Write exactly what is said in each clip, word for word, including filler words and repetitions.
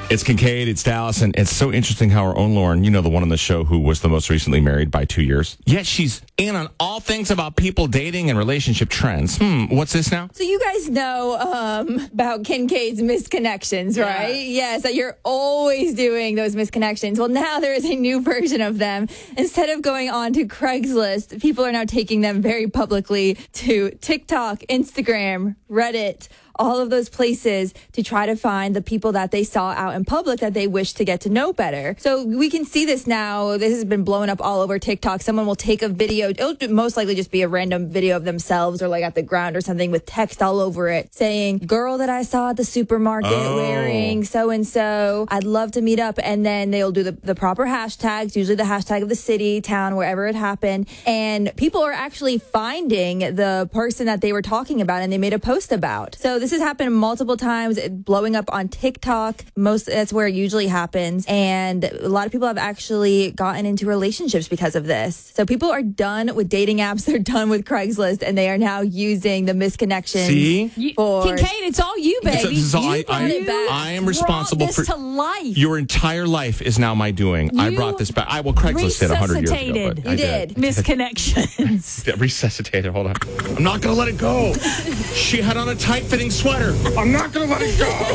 It's Kincaid, it's Dallas, and it's so interesting how our own Lauren, you know, the one on the show who was the most recently married by two years, yet she's in on all things about people dating and relationship trends. Hmm, what's this now? So you guys know um, about Kincaid's misconnections, right? Yeah. Yes, that you're always doing those misconnections. Well, now there is a new version of them. Instead of going on to Craigslist, people are now taking them very publicly to TikTok, Instagram, Reddit, all of those places to try to find the people that they saw out in public that they wish to get to know better. So we can see this now. This has been blowing up all over TikTok. Someone will take a video. It'll most likely just be a random video of themselves or like at the ground or something with text all over it saying, girl that I saw at the supermarket Oh. wearing so-and-so. I'd love to meet up. And then they'll do the, the proper hashtags, usually the hashtag of the city, town, wherever it happened. And people are actually finding the person that they were talking about and they made a post about. So this has happened multiple times, it blowing up on TikTok. Most that's where it usually happens. And a lot of people have actually gotten into relationships because of this. So people are done with dating apps. They're done with Craigslist and they are now using the misconnections. See? You, for Kincaid, it's all you, baby. This is all you I, brought I, it back. I am Brought responsible this for to life. your entire life is now my doing. I You brought this back. I well, Craigslist did a hundred years ago. But resuscitated. I You did. Misconnections. Yeah, resuscitated. Hold on. I'm not going to let it go. She had on a tight-fitting sweater. I'm not going to let it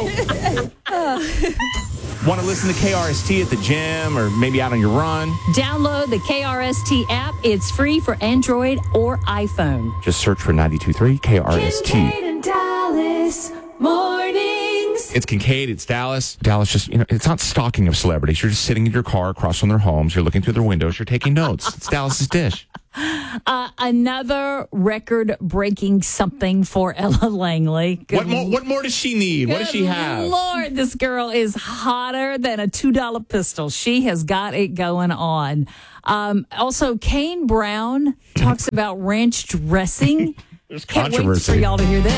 go. Want to listen to K R S T at the gym or maybe out on your run? Download the K R S T app. It's free for Android or iPhone. Just search for ninety-two point three K R S T. Kincaid and Dallas mornings. It's Kincaid, it's Dallas. Dallas just, you know, it's not stalking of celebrities. You're just sitting in your car across from their homes. You're looking through their windows. You're taking notes. It's Dallas's dish. Uh, another record-breaking something for Ella Langley. Good What more, what more does she need? What does she Good have? Lord, this girl is hotter than a two dollar pistol. She has got it going on. Um, also, Kane Brown talks about ranch dressing. There's Can't wait controversy. for y'all to hear this.